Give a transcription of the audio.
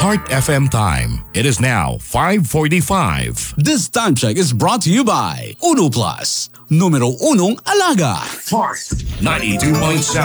Heart FM time. It is now 5:45. This time check is brought to you by Uno Plus, numero unong alaga. Heart 92.7.